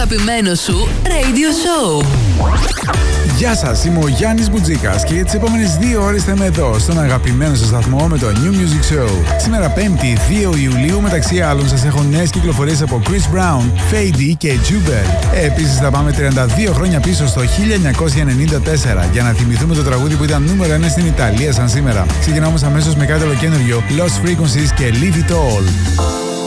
αγαπημένο σου radio show. Γεια σας, είμαι ο Γιάννης Μπουτζίκας και για τις επόμενες 2 ώρες θα είμαι εδώ στον αγαπημένο σας σταθμό με το New Music Show. Σήμερα 5η 2 Ιουλίου, μεταξύ άλλων σας έχω νέες κυκλοφορίες από Chris Brown, Fady και Jubel. Επίσης θα πάμε 32 χρόνια πίσω στο 1994 για να θυμηθούμε το τραγούδι που ήταν νούμερο 1 στην Ιταλία σαν σήμερα. Ξεκινάμε αμέσως με κάτι ολοκαίνουργιο, Lost Frequencies και Leave It All.